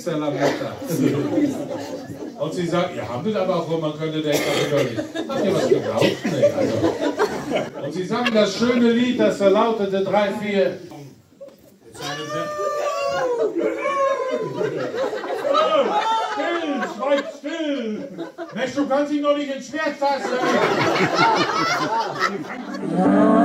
Mr. Lametta. Und sie sagt, ihr habt es aber auch, wo man könnte denken, habt ihr was geglaubt? Nee, also. Und sie sang das schöne Lied, das da lautete 3, 4. Still, schweig still! Mensch, du kannst ihn doch nicht ins Schwert fassen!